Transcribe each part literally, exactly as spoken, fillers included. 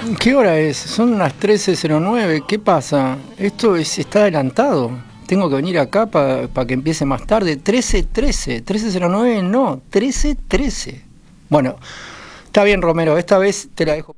¿Qué hora es? Son las trece cero nueve. ¿Qué pasa? Esto es, está adelantado. Tengo que venir acá para pa que empiece más tarde. trece trece. trece cero nueve no. trece trece. Bueno, está bien, Romero. Esta vez te la dejo.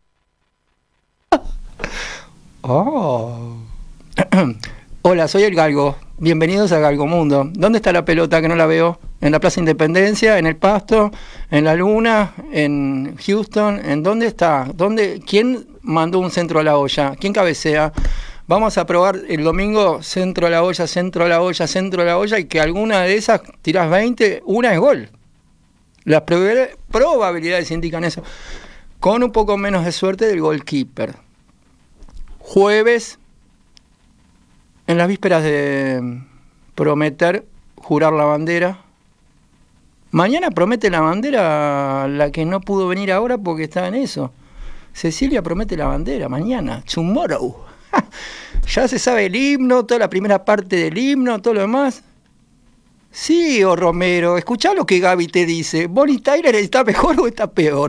Oh. Hola, soy el Galgo. Bienvenidos a Galgo Mundo. ¿Dónde está la pelota que no la veo? ¿En la Plaza Independencia? ¿En el Pasto? ¿En la Luna? ¿En Houston? ¿En dónde está? ¿Dónde? ¿Quién mandó un centro a la olla? ¿Quién cabecea? Vamos a probar el domingo centro a la olla, centro a la olla, centro a la olla, y que alguna de esas tirás veinte, una es gol. Las probabilidades indican eso. Con un poco menos de suerte del goalkeeper. Jueves, en las vísperas de prometer jurar la bandera. Mañana promete la bandera la que no pudo venir ahora porque está en eso. Cecilia promete la bandera mañana, tomorrow. Ya se sabe el himno, toda la primera parte del himno, todo lo demás. Sí, oh Romero, escuchá lo que Gaby te dice. ¿Bonnie Tyler está mejor o está peor?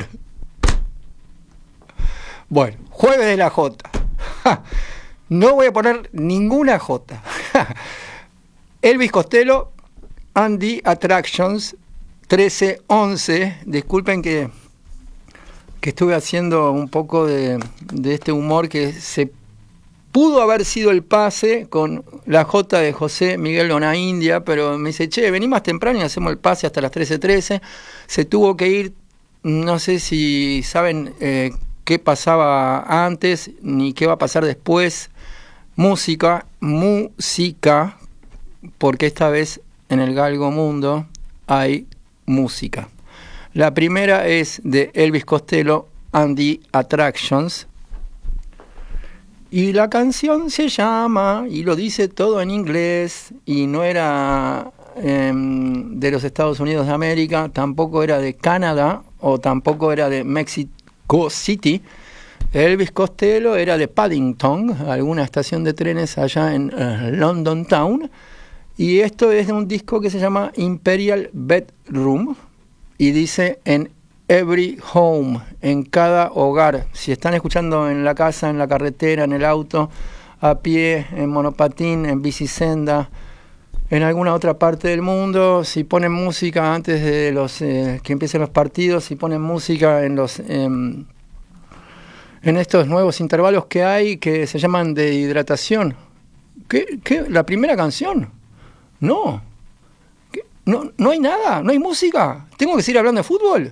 Bueno, jueves de la Jota. No voy a poner ninguna J. Elvis Costello and the Attractions, trece once. Disculpen que, que estuve haciendo un poco de, de este humor que se pudo haber sido el pase con la J de José Miguel Lonaindia, pero me dice, che, vení más temprano y hacemos el pase hasta las trece trece. Se tuvo que ir, no sé si saben eh, qué pasaba antes ni qué va a pasar después. Música, música, porque esta vez en el Galgo Mundo hay música. La primera es de Elvis Costello and the Attractions. Y la canción se llama, y lo dice todo en inglés, y no era eh, de los Estados Unidos de América, tampoco era de Canadá, o tampoco era de Mexico City. Elvis Costello era de Paddington, alguna estación de trenes allá en uh, London Town, y esto es de un disco que se llama Imperial Bedroom, y dice en every home, en cada hogar. Si están escuchando en la casa, en la carretera, en el auto, a pie, en monopatín, en bicisenda, en alguna otra parte del mundo, si ponen música antes de los eh, que empiecen los partidos, si ponen música en los eh, en estos nuevos intervalos que hay que se llaman de hidratación. ¿Qué? ¿Qué? ¿La primera canción? No. ¿Qué? No, no hay nada, no hay música. ¿Tengo que seguir hablando de fútbol?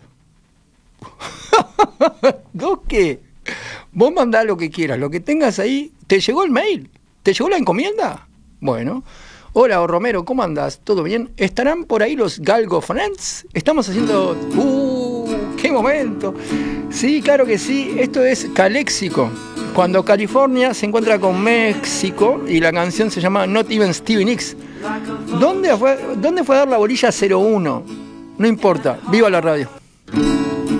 ¿No qué? Vos mandá lo que quieras, lo que tengas ahí. ¿Te llegó el mail? ¿Te llegó la encomienda? Bueno. Hola, Romero, ¿cómo andás? ¿Todo bien? ¿Estarán por ahí los Galgo Friends? Estamos haciendo... ¡Uh! ¡Qué momento! Sí, claro que sí. Esto es Caléxico. Cuando California se encuentra con México y la canción se llama Not Even Stevie Nicks. ¿Dónde fue, dónde fue a dar la bolilla cero uno? No importa. ¡Viva la radio!